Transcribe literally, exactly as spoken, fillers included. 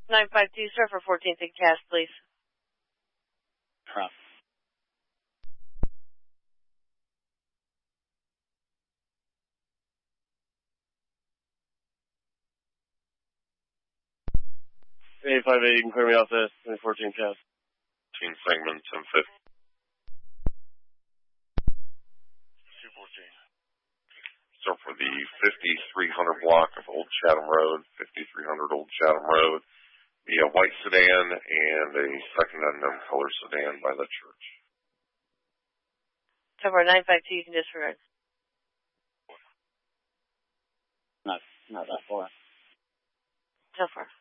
nine five two, sir, for fourteenth and Cass, please. Trump. eight five eight, you can clear me off this, fourteen Cass. fourteen segment, ten fifty. two fourteen. So for the fifty-three hundred block of Old Chatham Road, fifty-three hundred Old Chatham Road, the uh, white sedan and a second unknown color sedan by the church. So for nine five two, you can disregard. Not, not that far. So far.